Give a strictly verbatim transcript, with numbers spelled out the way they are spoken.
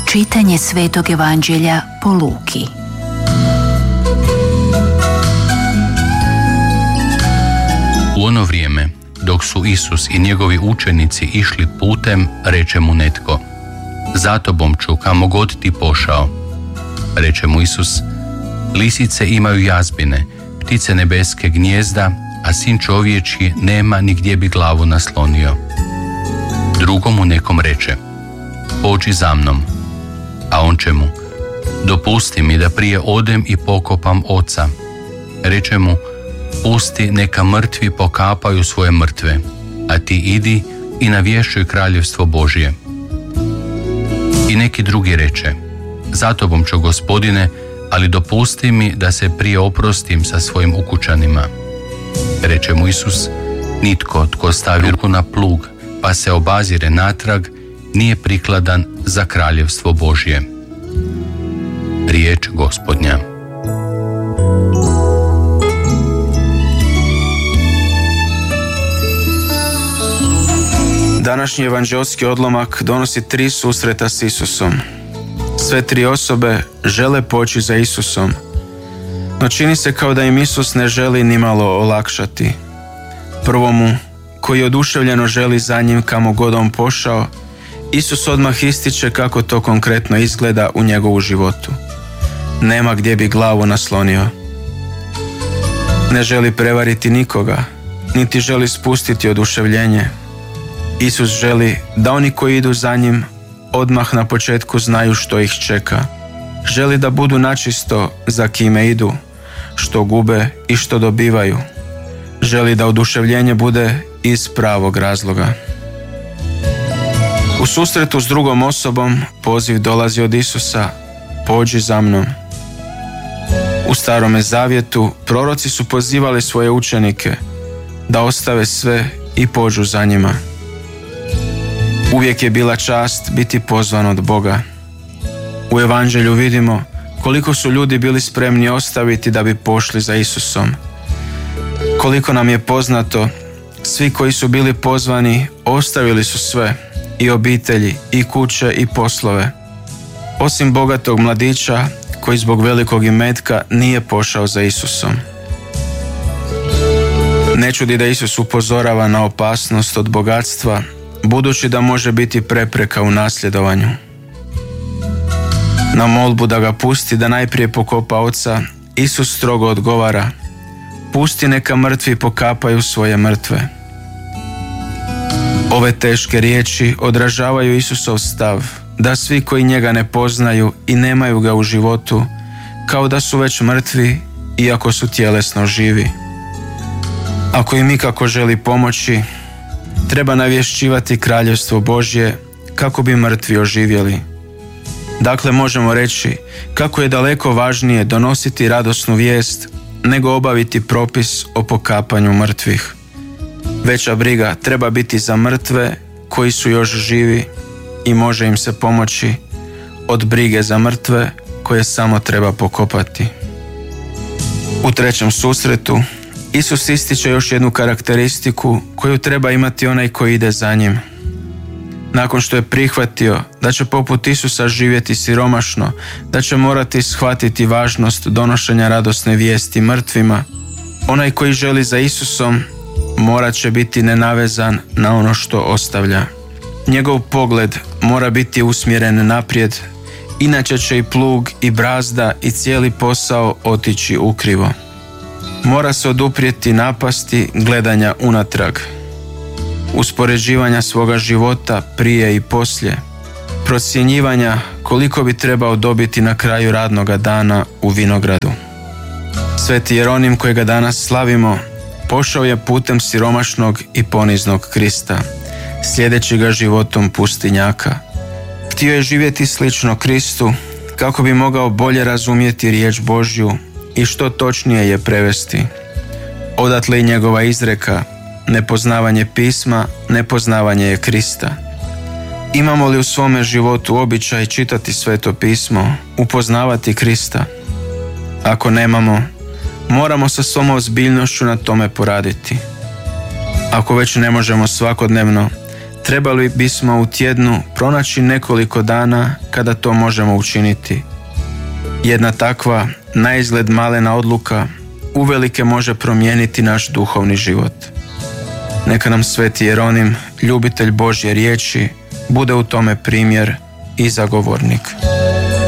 Čitanje Svetog Evanđelja po Luki. U ono vrijeme, dok su Isus i njegovi učenici išli putem, reče mu netko: "Za tobom ću kamo god ti pošao." Reče mu Isus: "Lisice imaju jazbine, ptice nebeske gnijezda, a sin čovječji nema ni gdje bi glavu naslonio." Drugomu nekom reče: "Pođi za mnom." A on će mu: "Dopusti mi da prije odem i pokopam oca." Reče mu: "Pusti neka mrtvi pokapaju svoje mrtve, a ti idi i navješćuj kraljevstvo Božje." I neki drugi reče: "Za tobom ću, Gospodine, ali dopusti mi da se prije oprostim sa svojim ukućanima." Reče mu Isus: "Nitko tko stavi ruku na plug pa se obazire natrag nije prikladan za kraljevstvo Božje." Riječ Gospodnja. Današnji evanđelski odlomak donosi tri susreta s Isusom. Sve tri osobe žele poći za Isusom, no čini se kao da im Isus ne želi nimalo olakšati. Prvomu, koji oduševljeno želi za njim kamo god on pošao, Isus odmah ističe kako to konkretno izgleda u njegovu životu. Nema gdje bi glavu naslonio. Ne želi prevariti nikoga, niti želi spustiti oduševljenje. Isus želi da oni koji idu za njim odmah na početku znaju što ih čeka. Želi da budu načisto za kime idu, što gube i što dobivaju. Želi da oduševljenje bude iz pravog razloga. U susretu s drugom osobom poziv dolazi od Isusa: "Pođi za mnom." U Starome zavjetu proroci su pozivali svoje učenike da ostave sve i pođu za njima. Uvijek je bila čast biti pozvan od Boga. U Evanđelju vidimo koliko su ljudi bili spremni ostaviti da bi pošli za Isusom. Koliko nam je poznato, svi koji su bili pozvani ostavili su sve, i obitelji, i kuće, i poslove, osim bogatog mladića koji zbog velikog imetka nije pošao za Isusom. Ne čudi da Isus upozorava na opasnost od bogatstva, budući da može biti prepreka u nasljedovanju. Na molbu da ga pusti da najprije pokopa oca, Isus strogo odgovara: "Pusti neka mrtvi pokapaju svoje mrtve." Ove teške riječi odražavaju Isusov stav da svi koji njega ne poznaju i nemaju ga u životu, kao da su već mrtvi iako su tjelesno živi. Ako im ikako želi pomoći, treba navješćivati kraljevstvo Božje kako bi mrtvi oživjeli. Dakle, možemo reći kako je daleko važnije donositi radosnu vijest nego obaviti propis o pokapanju mrtvih. Veća briga treba biti za mrtve koji su još živi i može im se pomoći od brige za mrtve koje samo treba pokopati. U trećem susretu Isus ističe još jednu karakteristiku koju treba imati onaj koji ide za njim. Nakon što je prihvatio da će poput Isusa živjeti siromašno, da će morati shvatiti važnost donošenja radosne vijesti mrtvima, onaj koji želi za Isusom morat će biti nenavezan na ono što ostavlja. Njegov pogled mora biti usmjeren naprijed, inače će i plug i brazda i cijeli posao otići ukrivo. Mora se oduprijeti napasti gledanja unatrag, uspoređivanja svoga života prije i poslije, procjenjivanja koliko bi trebao dobiti na kraju radnoga dana u vinogradu. Sveti Jeronim, kojega danas slavimo, pošao je putem siromašnog i poniznog Krista, slijedeći ga životom pustinjaka. Htio je živjeti slično Kristu kako bi mogao bolje razumjeti riječ Božju i što točnije je prevesti. Odatle i njegova izreka: "Nepoznavanje pisma, nepoznavanje je Krista." Imamo li u svome životu običaj čitati Sveto pismo, upoznavati Krista? Ako nemamo, moramo sa svom ozbiljnošću na tome poraditi. Ako već ne možemo svakodnevno, Trebali bismo u tjednu pronaći nekoliko dana kada to možemo učiniti. Jedna takva, naizgled malena odluka uvelike može promijeniti naš duhovni život. Neka nam sveti Jeronim, ljubitelj Božje riječi, bude u tome primjer i zagovornik.